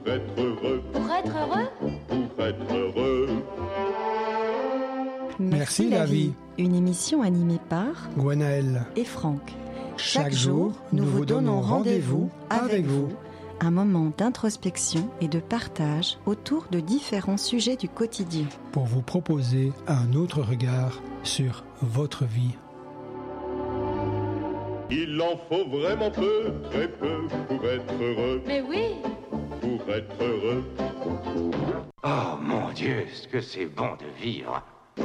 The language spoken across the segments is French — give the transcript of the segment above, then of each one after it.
Pour être heureux. Pour être heureux. Pour être heureux. Merci la vie. Une émission animée par Gwenaëlle et Franck. Chaque jour, nous vous donnons rendez-vous avec vous. Un moment d'introspection et de partage autour de différents sujets du quotidien. Pour vous proposer un autre regard sur votre vie. Il en faut vraiment peu, très peu, pour être heureux. Mais oui. Pour être heureux. Oh mon Dieu, ce que c'est bon de vivre.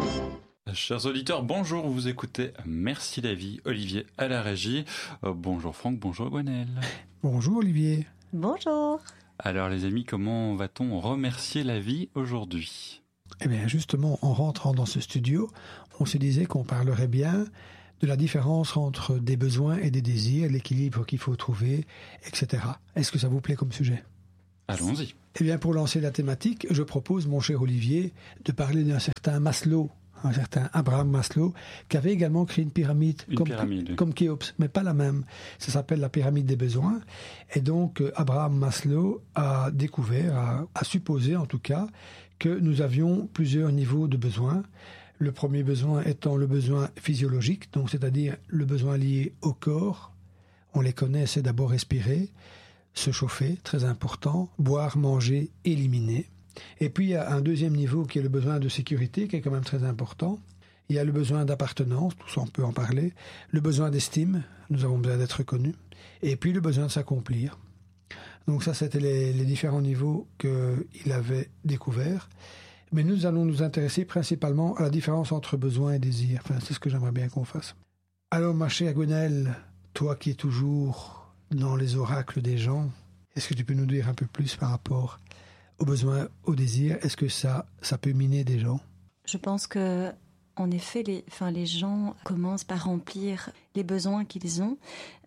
Chers auditeurs, bonjour, vous écoutez Merci la vie, Olivier à la régie. Bonjour Franck, bonjour Gwenaëlle. Bonjour Olivier. Bonjour. Alors les amis, comment va-t-on remercier la vie aujourd'hui ? Eh bien justement, en rentrant dans ce studio, on se disait qu'on parlerait bien de la différence entre des besoins et des désirs, l'équilibre qu'il faut trouver, etc. Est-ce que ça vous plaît comme sujet ? Allons-y. Eh bien pour lancer la thématique, je propose, mon cher Olivier, de parler d'un certain Maslow, un certain Abraham Maslow, qui avait également créé une pyramide, comme Khéops, mais pas la même. Ça s'appelle la pyramide des besoins. Et donc, Abraham Maslow a découvert, a supposé en tout cas, que nous avions plusieurs niveaux de besoins. Le premier besoin étant le besoin physiologique, donc c'est-à-dire le besoin lié au corps. On les connaît, c'est d'abord respirer, se chauffer, très important, boire, manger, éliminer. Et puis il y a un deuxième niveau qui est le besoin de sécurité, qui est quand même très important. Il y a le besoin d'appartenance, tout ça on peut en parler. Le besoin d'estime, nous avons besoin d'être reconnus. Et puis le besoin de s'accomplir. Donc ça, c'était les différents niveaux qu'il avait découverts. Mais nous allons nous intéresser principalement à la différence entre besoin et désir. Enfin, c'est ce que j'aimerais bien qu'on fasse. Alors ma chère Gwenaëlle, toi qui es toujours dans les oracles des gens, est-ce que tu peux nous dire un peu plus par rapport au besoin, au désir? Est-ce que ça peut miner des gens? Je pense que, en effet, les gens commencent par remplir les besoins qu'ils ont,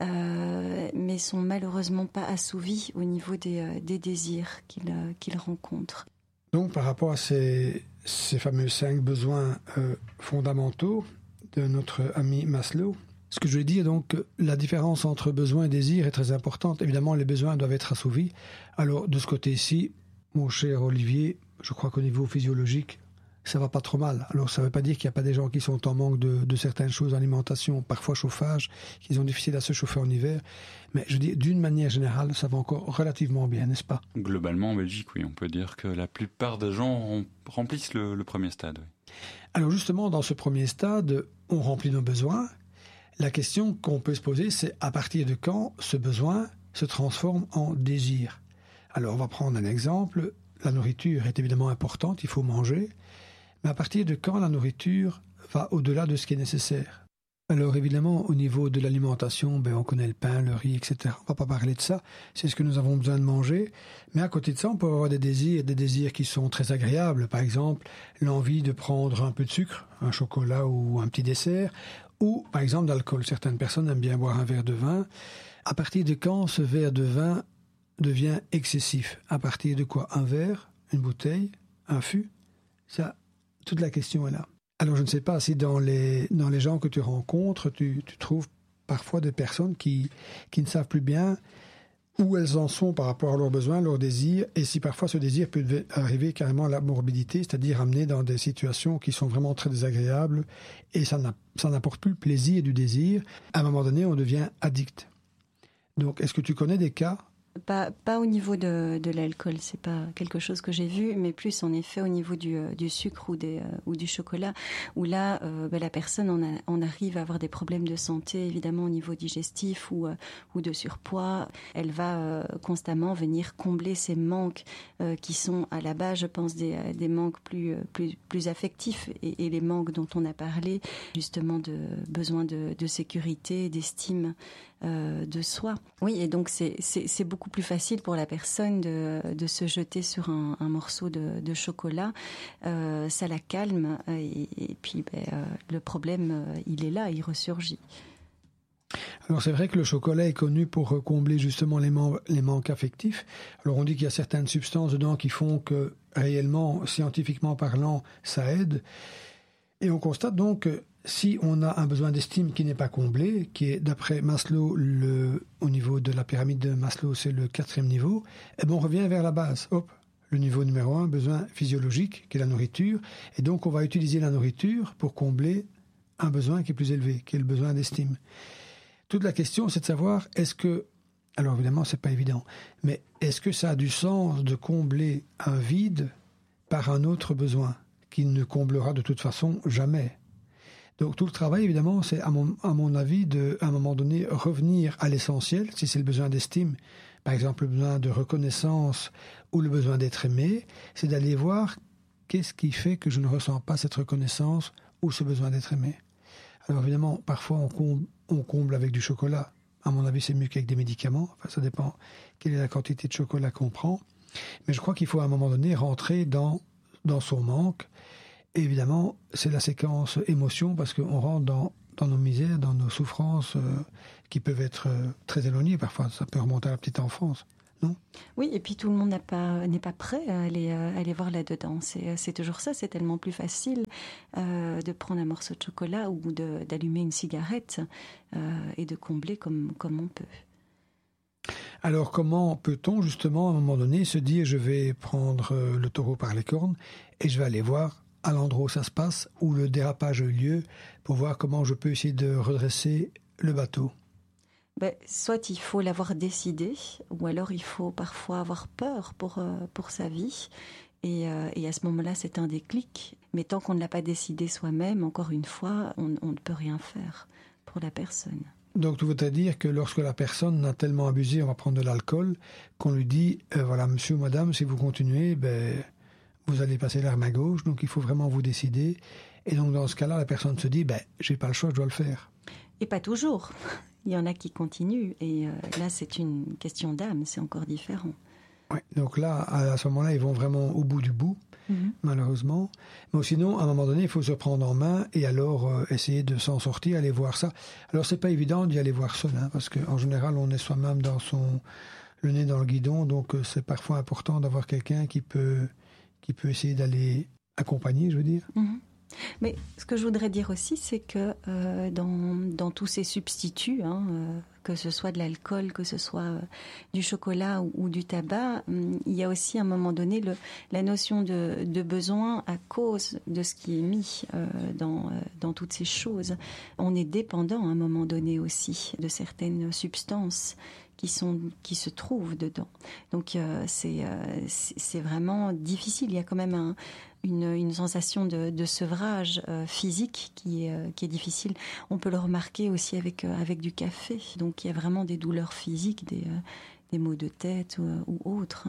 mais sont malheureusement pas assouvis au niveau des désirs qu'ils rencontrent. Donc, par rapport à ces fameux 5 besoins fondamentaux de notre ami Maslow, ce que je veux dire, donc, la différence entre besoin et désir est très importante. Évidemment, les besoins doivent être assouvis. Alors, de ce côté-ci, mon cher Olivier, je crois qu'au niveau physiologique, ça va pas trop mal. Alors, ça ne veut pas dire qu'il n'y a pas des gens qui sont en manque de certaines choses, alimentation, parfois chauffage, qu'ils ont difficile à se chauffer en hiver. Mais je dis, d'une manière générale, ça va encore relativement bien, n'est-ce pas ? Globalement, en Belgique, oui, on peut dire que la plupart des gens remplissent le premier stade. Oui. Alors justement, dans ce premier stade, on remplit nos besoins. La question qu'on peut se poser, c'est à partir de quand ce besoin se transforme en désir ? Alors, on va prendre un exemple. La nourriture est évidemment importante, il faut manger. Mais à partir de quand la nourriture va au-delà de ce qui est nécessaire ? Alors, évidemment, au niveau de l'alimentation, on connaît le pain, le riz, etc. On ne va pas parler de ça. C'est ce que nous avons besoin de manger. Mais à côté de ça, on peut avoir des désirs qui sont très agréables. Par exemple, l'envie de prendre un peu de sucre, un chocolat ou un petit dessert. Ou, par exemple, d'alcool. Certaines personnes aiment bien boire un verre de vin. À partir de quand ce verre de vin devient excessif? À partir de quoi? Un verre, une bouteille, un fût? Ça, toute la question est là. Alors je ne sais pas si dans les gens que tu rencontres, tu trouves parfois des personnes qui ne savent plus bien où elles en sont par rapport à leurs besoins, leurs désirs, et si parfois ce désir peut arriver carrément à la morbidité, c'est-à-dire amener dans des situations qui sont vraiment très désagréables, et ça n'apporte plus le plaisir du désir. À un moment donné, on devient addict. Donc, est-ce que tu connais des cas ? Pas au niveau de l'alcool, c'est pas quelque chose que j'ai vu, mais plus en effet au niveau du sucre ou du chocolat, où là la personne on arrive à avoir des problèmes de santé, évidemment au niveau digestif ou de surpoids. Elle va constamment venir combler ces manques qui sont à la base, je pense, des manques plus affectifs et les manques dont on a parlé, justement de besoin de sécurité, d'estime de soi. Oui, et donc c'est beaucoup plus facile pour la personne de se jeter sur un morceau de chocolat. Ça la calme et puis le problème, il est là, il ressurgit. Alors c'est vrai que le chocolat est connu pour combler justement les manques affectifs. Alors on dit qu'il y a certaines substances dedans qui font que réellement, scientifiquement parlant, ça aide. Et on constate donc que si on a un besoin d'estime qui n'est pas comblé, qui est d'après Maslow, au niveau de la pyramide de Maslow, c'est le 4e niveau, eh ben on revient vers la base. Hop, le niveau numéro 1, besoin physiologique, qui est la nourriture. Et donc, on va utiliser la nourriture pour combler un besoin qui est plus élevé, qui est le besoin d'estime. Toute la question, c'est de savoir, est-ce que, alors évidemment, c'est pas évident, mais est-ce que ça a du sens de combler un vide par un autre besoin, qui ne comblera de toute façon jamais? Donc tout le travail, évidemment, c'est à mon avis, à un moment donné, revenir à l'essentiel, si c'est le besoin d'estime, par exemple le besoin de reconnaissance ou le besoin d'être aimé, c'est d'aller voir qu'est-ce qui fait que je ne ressens pas cette reconnaissance ou ce besoin d'être aimé. Alors évidemment, parfois on comble avec du chocolat. À mon avis, c'est mieux qu'avec des médicaments. Enfin, ça dépend quelle est la quantité de chocolat qu'on prend. Mais je crois qu'il faut à un moment donné rentrer dans son manque. Et évidemment, c'est la séquence émotion parce qu'on rentre dans nos misères, dans nos souffrances qui peuvent être très éloignées. Parfois, ça peut remonter à la petite enfance, non? Oui, et puis tout le monde n'est pas prêt à aller voir là-dedans. C'est toujours ça, c'est tellement plus facile de prendre un morceau de chocolat ou d'allumer une cigarette et de combler comme on peut. Alors comment peut-on justement à un moment donné se dire je vais prendre le taureau par les cornes et je vais aller voir à l'endroit où ça se passe, où le dérapage a eu lieu, pour voir comment je peux essayer de redresser le bateau? Soit il faut l'avoir décidé, ou alors il faut parfois avoir peur pour sa vie. Et à ce moment-là, c'est un déclic. Mais tant qu'on ne l'a pas décidé soi-même, encore une fois, on ne peut rien faire pour la personne. Donc, tout veut dire que lorsque la personne a tellement abusé, on va prendre de l'alcool, qu'on lui dit, voilà, monsieur ou madame, si vous continuez, vous allez passer l'arme à gauche, donc il faut vraiment vous décider. Et donc, dans ce cas-là, la personne se dit, j'ai pas le choix, je dois le faire. Et pas toujours. Il y en a qui continuent. Et là, c'est une question d'âme, c'est encore différent. Oui, donc là, à ce moment-là, ils vont vraiment au bout du bout, malheureusement. Mais sinon, à un moment donné, il faut se prendre en main et alors essayer de s'en sortir, aller voir ça. Alors, c'est pas évident d'y aller voir seul, parce qu'en général, on est soi-même le nez dans le guidon, donc c'est parfois important d'avoir quelqu'un qui peut essayer d'aller accompagner, je veux dire. Mais ce que je voudrais dire aussi, c'est que dans tous ces substituts, que ce soit de l'alcool, que ce soit du chocolat ou du tabac, il y a aussi à un moment donné la notion de besoin à cause de ce qui est mis dans toutes ces choses. On est dépendant à un moment donné aussi de certaines substances qui se trouvent dedans. Donc c'est vraiment difficile. Il y a quand même une sensation de sevrage physique qui est difficile. On peut le remarquer aussi avec du café. Donc il y a vraiment des douleurs physiques, des maux de tête ou autres.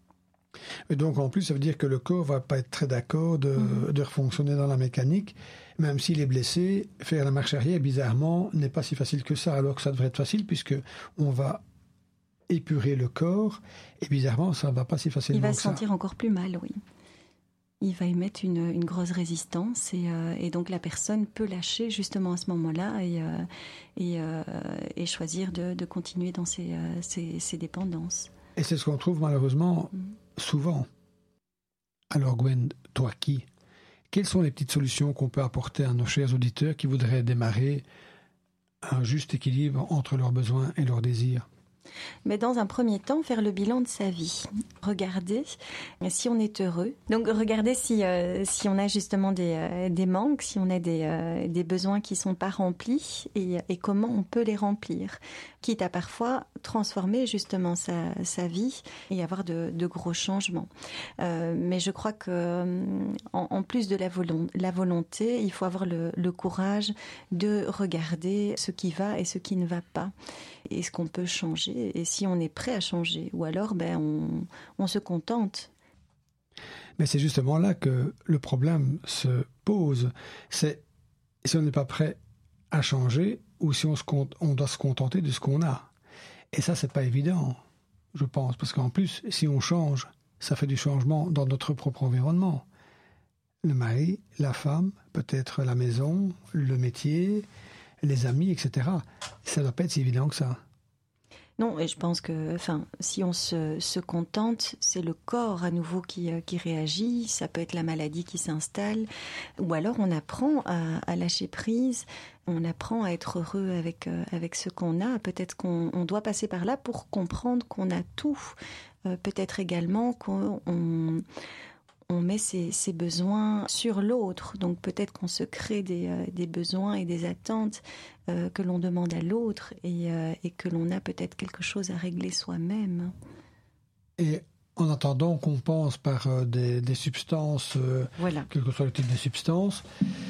Et donc en plus, ça veut dire que le corps va pas être très d'accord de refonctionner dans la mécanique. Même s'il est blessé, faire la marche arrière, bizarrement, n'est pas si facile que ça, alors que ça devrait être facile puisque on va épurer le corps et bizarrement, ça ne va pas si facilement que ça. Il va se sentir encore plus mal, oui. Il va émettre une grosse résistance et donc la personne peut lâcher justement à ce moment-là et choisir de continuer dans ses dépendances. Et c'est ce qu'on trouve malheureusement souvent. Alors Gwen, toi quelles sont les petites solutions qu'on peut apporter à nos chers auditeurs qui voudraient démarrer un juste équilibre entre leurs besoins et leurs désirs? Mais dans un premier temps, faire le bilan de sa vie. Regarder si on est heureux. Donc, regarder si on a justement des manques, si on a des besoins qui ne sont pas remplis et comment on peut les remplir. Quitte à parfois transformer justement sa vie et avoir de gros changements. Mais je crois que en plus de la volonté, il faut avoir le courage de regarder ce qui va et ce qui ne va pas. Et ce qu'on peut changer, et si on est prêt à changer, ou alors on se contente. Mais c'est justement là que le problème se pose. C'est si on n'est pas prêt à changer, ou si on doit se contenter de ce qu'on a. Et ça, c'est pas évident, je pense, parce qu'en plus, si on change, ça fait du changement dans notre propre environnement. Le mari, la femme, peut-être la maison, le métier, les amis, etc. Ça ne doit pas être si évident que ça. Non, et je pense que, si on se contente, c'est le corps à nouveau qui réagit. Ça peut être la maladie qui s'installe, ou alors on apprend à lâcher prise. On apprend à être heureux avec ce qu'on a. Peut-être qu'on doit passer par là pour comprendre qu'on a tout. Peut-être également qu'on met ses besoins sur l'autre. Donc peut-être qu'on se crée des besoins et des attentes que l'on demande à l'autre et que l'on a peut-être quelque chose à régler soi-même. Et en attendant qu'on pense par des substances, Voilà. quel que soit le type de substance.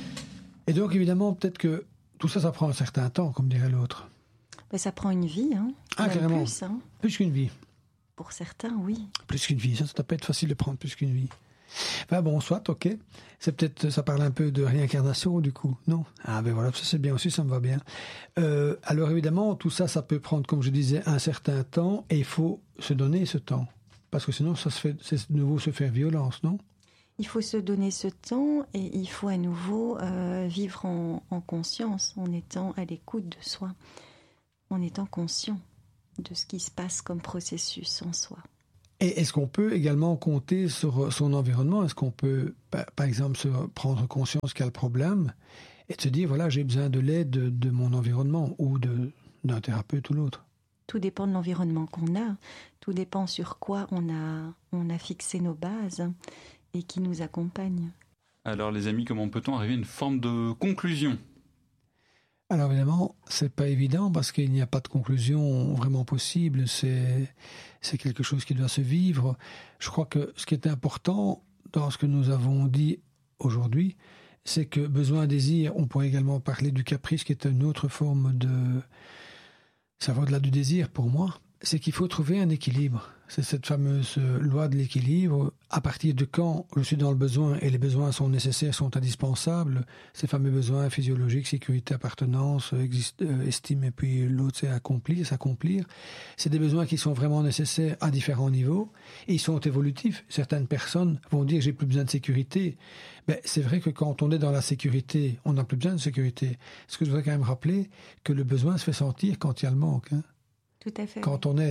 Et donc évidemment, peut-être que tout ça, ça prend un certain temps, comme dirait l'autre. Ben, ça prend une vie, hein. Ah, Même carrément. plus, hein. Plus qu'une vie. Pour certains, oui. Plus qu'une vie, ça doit pas être facile de prendre plus qu'une vie. Enfin bon, soit, ok. C'est peut-être, ça parle un peu de réincarnation, du coup, non? Ah ben voilà, ça c'est bien aussi, ça me va bien. Alors évidemment, tout ça, ça peut prendre, comme je disais, un certain temps, et il faut se donner ce temps. Parce que sinon, c'est de nouveau se faire violence, non? Il faut se donner ce temps et il faut à nouveau vivre en conscience, en étant à l'écoute de soi, en étant conscient de ce qui se passe comme processus en soi. Et est-ce qu'on peut également compter sur son environnement? Est-ce qu'on peut, par exemple, se prendre conscience qu'il y a le problème et de se dire, voilà, j'ai besoin de l'aide de mon environnement ou d'un thérapeute ou l'autre? Tout dépend de l'environnement qu'on a, tout dépend sur quoi on a fixé nos bases et qui nous accompagne. Alors les amis, comment peut-on arriver à une forme de conclusion? Alors évidemment, c'est pas évident parce qu'il n'y a pas de conclusion vraiment possible. C'est quelque chose qui doit se vivre. Je crois que ce qui est important dans ce que nous avons dit aujourd'hui, c'est que besoin-désir, on pourrait également parler du caprice qui est une autre forme de... Ça va au-delà du désir pour moi. C'est qu'il faut trouver un équilibre. C'est cette fameuse loi de l'équilibre. À partir de quand je suis dans le besoin et les besoins sont nécessaires, sont indispensables, ces fameux besoins physiologiques, sécurité, appartenance, estime, et puis l'autre c'est accomplir, s'accomplir. C'est des besoins qui sont vraiment nécessaires à différents niveaux et ils sont évolutifs. Certaines personnes vont dire j'ai plus besoin de sécurité. Mais c'est vrai que quand on est dans la sécurité, on n'a plus besoin de sécurité. Ce que je voudrais quand même rappeler, que le besoin se fait sentir quand il y a le manque, hein. Tout à fait. Quand on est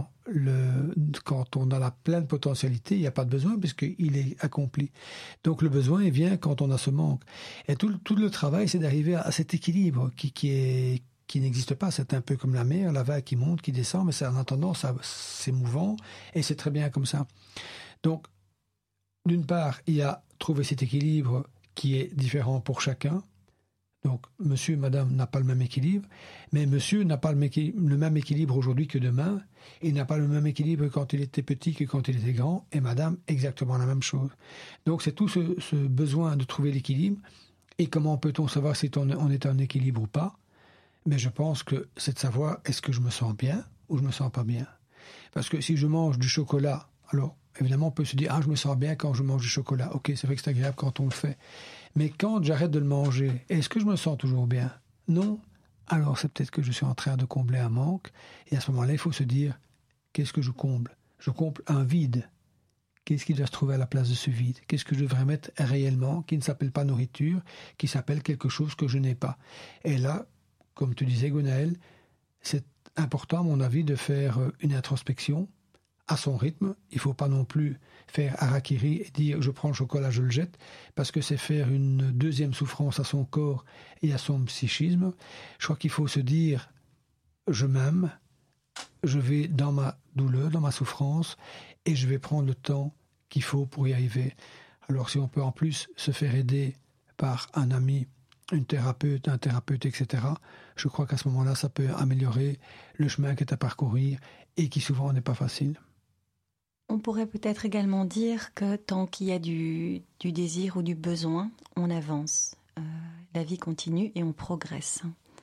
quand on a la pleine potentialité, il n'y a pas de besoin puisqu'il est accompli. Donc le besoin, il vient quand on a ce manque. Et tout le travail, c'est d'arriver à cet équilibre qui n'existe pas. C'est un peu comme la mer, la vague qui monte, qui descend, mais en attendant, c'est mouvant et c'est très bien comme ça. Donc, d'une part, il y a trouver cet équilibre qui est différent pour chacun. Donc, monsieur et madame n'a pas le même équilibre, mais monsieur n'a pas le même équilibre aujourd'hui que demain, il n'a pas le même équilibre quand il était petit que quand il était grand, et madame, exactement la même chose. Donc, c'est tout ce besoin de trouver l'équilibre, et comment peut-on savoir si on est en équilibre ou pas? Mais je pense que c'est de savoir est-ce que je me sens bien ou je me sens pas bien. Parce que si je mange du chocolat, alors, évidemment, on peut se dire « Ah, je me sens bien quand je mange du chocolat. » Ok, c'est vrai que c'est agréable quand on le fait. Mais quand j'arrête de le manger, est-ce que je me sens toujours bien? Non. Alors, c'est peut-être que je suis en train de combler un manque. Et à ce moment-là, il faut se dire « Qu'est-ce que je comble? Je comble un vide. Qu'est-ce qui doit se trouver à la place de ce vide? Qu'est-ce que je devrais mettre réellement, qui ne s'appelle pas nourriture, qui s'appelle quelque chose que je n'ai pas? » Et là, comme tu disais, Gwenaël, c'est important, à mon avis, de faire une introspection à son rythme. Il ne faut pas non plus faire harakiri et dire je prends le chocolat, je le jette, parce que c'est faire une deuxième souffrance à son corps et à son psychisme. Je crois qu'il faut se dire je m'aime, je vais dans ma douleur, dans ma souffrance, et je vais prendre le temps qu'il faut pour y arriver. Alors si on peut en plus se faire aider par un ami, un thérapeute, etc., je crois qu'à ce moment-là, ça peut améliorer le chemin qui est à parcourir et qui souvent n'est pas facile. On pourrait peut-être également dire que tant qu'il y a du désir ou du besoin, on avance. La vie continue et on progresse.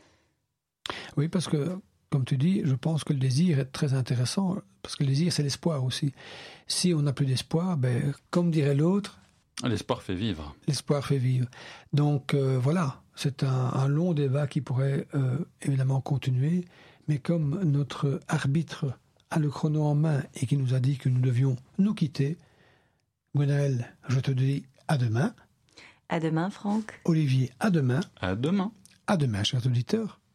Oui, parce que, comme tu dis, je pense que le désir est très intéressant, parce que le désir, c'est l'espoir aussi. Si on n'a plus d'espoir, comme dirait l'autre... L'espoir fait vivre. L'espoir fait vivre. Donc voilà, c'est un long débat qui pourrait évidemment continuer, mais comme notre arbitre a le chrono en main et qui nous a dit que nous devions nous quitter, Gwenaël, je te dis à demain. À demain, Franck. Olivier, à demain. À demain. À demain, chers auditeurs.